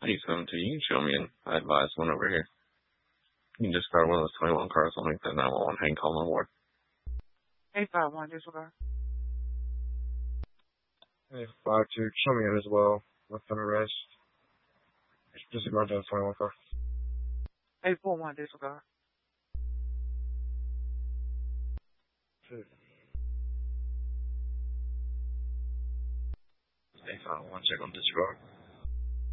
872, you can show me and I advise one over here. You can discard one of those 21 cards. I'll make that 911 hang call no more. 851, disregard. 852, show me it as well. Left on arrest. Disregard those 21 cards. 841, disregard. 851, check on disregard.